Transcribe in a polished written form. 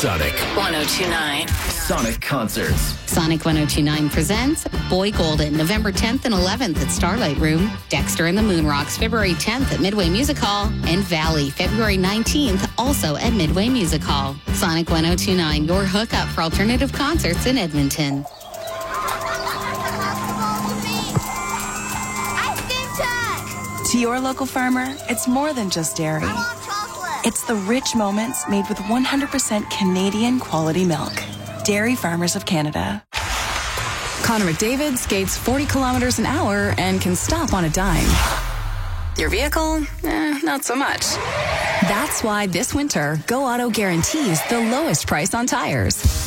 Sonic 1029. Sonic Concerts. Sonic 1029 presents Boy Golden, November 10th and 11th at Starlight Room, Dexter and the Moonrocks, February 10th at Midway Music Hall, and Valley, February 19th, also at Midway Music Hall. Sonic 1029, your hookup for alternative concerts in Edmonton. To your local farmer, it's more than just dairy. It's the rich moments made with 100% Canadian quality milk. Dairy Farmers of Canada. Connor McDavid skates 40 kilometers an hour and can stop on a dime. Your vehicle? Not so much. That's why this winter, Go Auto guarantees the lowest price on tires.